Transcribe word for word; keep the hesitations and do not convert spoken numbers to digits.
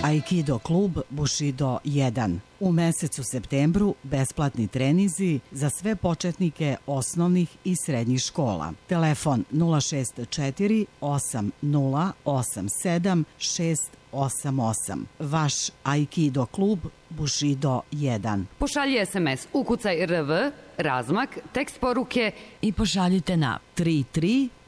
Aikido klub Bushido jedan. U mesecu septembru besplatni trenizi za sve početnike osnovnih i srednjih škola. Telefon nula šest četiri osam nula osam sedam šest osam osam. Vaš Aikido klub Bushido jedan. Pošalji es em es, ukucaj R V, razmak, tekst poruke i pošaljite na tri tri